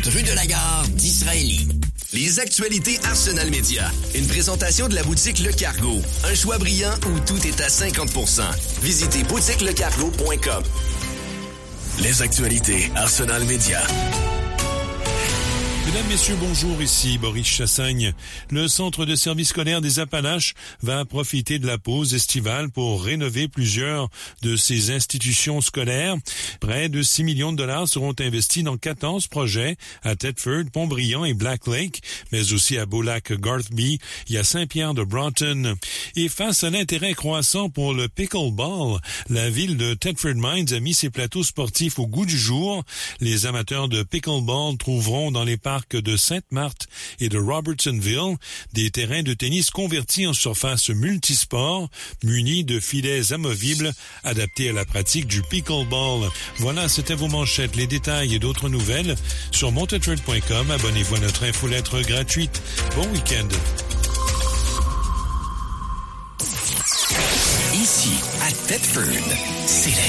rue de la Gare d'Israélie. Les actualités Arsenal Média. Une présentation de la boutique Le Cargo. Un choix brillant où tout est à 50%. Visitez boutiquelecargo.com. Les actualités Arsenal Média. Mesdames, Messieurs, bonjour, ici Boris Chassagne. Le Centre de services scolaires des Appalaches va profiter de la pause estivale pour rénover plusieurs de ses institutions scolaires. Près de 6 millions de dollars seront investis dans 14 projets à Thetford, Pont-Brillant et Black Lake, mais aussi à Beaulac-Garthby et à Saint-Pierre de Broughton. Et face à l'intérêt croissant pour le pickleball, la ville de Thetford Mines a mis ses plateaux sportifs au goût du jour. Les amateurs de pickleball trouveront dans les parcs de Sainte-Marthe et de Robertsonville des terrains de tennis convertis en surface multisport, munis de filets amovibles adaptés à la pratique du pickleball. Voilà, c'était vos manchettes, les détails et d'autres nouvelles sur montetford.com. Abonnez-vous à notre infolettre gratuite. Bon week-end. Ici, à Thetford, c'est la